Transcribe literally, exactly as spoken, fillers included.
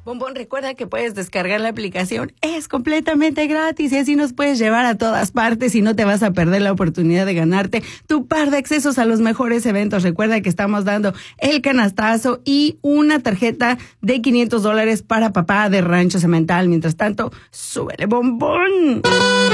Bombón, recuerda que puedes descargar la aplicación, es completamente gratis y así nos puedes llevar a todas partes y no te vas a perder la oportunidad de ganarte tu par de accesos a los mejores eventos. Recuerda que estamos dando el canastazo y una tarjeta de quinientos dólares para papá de Rancho Cemental. Mientras tanto, súbele, Bombón.